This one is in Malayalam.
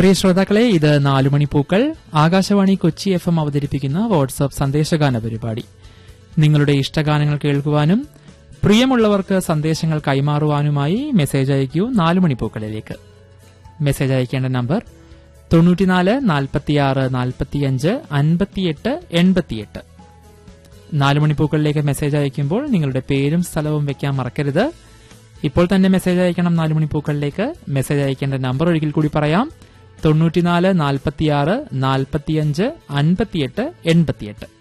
പ്രിയ ശ്രോതാക്കളെ, ഇത് 4 മണിപ്പൂക്കൾ ആകാശവാണി കൊച്ചി FM അവതരിപ്പിക്കുന്ന വാട്സ്ആപ്പ് സന്ദേശഗാന പരിപാടി. നിങ്ങളുടെ ഇഷ്ടഗാനങ്ങൾ കേൾക്കുവാനും പ്രിയമുള്ളവർക്ക് സന്ദേശങ്ങൾ കൈമാറുവാനുമായി മെസ്സേജ് അയക്കൂ 4 മണിപ്പൂക്കളിലേക്ക്. മെസ്സേജ് അയക്കേണ്ട നമ്പർ 94 46 45 58 88. 4 മണിപ്പൂക്കളിലേക്ക് മെസ്സേജ് അയക്കുമ്പോൾ നിങ്ങളുടെ പേരും സ്ഥലവും വെക്കാൻ മറക്കരുത്. ഇപ്പോൾ തന്നെ മെസ്സേജ് അയക്കണം 4 മണിപ്പൂക്കളിലേക്ക്. മെസ്സേജ് അയക്കേണ്ട നമ്പർ ഒരിക്കൽ കൂടി പറയാം: 94 46 45 58 88.